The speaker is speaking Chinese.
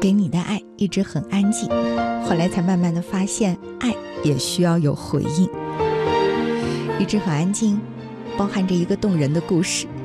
给你的爱一直很安静，后来才慢慢的发现，爱也需要有回应。一直很安静包含着一个动人的故事。